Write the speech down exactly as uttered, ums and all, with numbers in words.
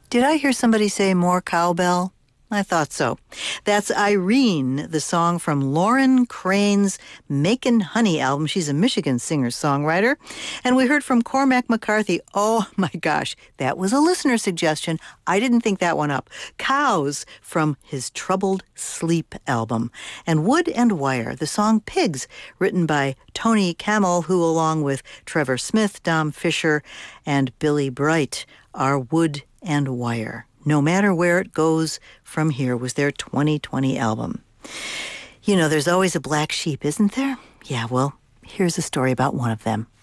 Did I hear somebody say more cowbell? I thought so. That's Irene, the song from Lauren Crane's Makin' Honey album. She's a Michigan singer-songwriter. And we heard from Cormac McCarthy. Oh, my gosh, that was a listener suggestion. I didn't think that one up. Cows from his Troubled Sleep album. And Wood and Wire, the song Pigs, written by Tony Camel, who, along with Trevor Smith, Dom Fisher, and Billy Bright, are Wood and Wire. No Matter Where It Goes From Here was their twenty twenty album. You know, there's always a black sheep, isn't there? Yeah, well, here's a story about one of them.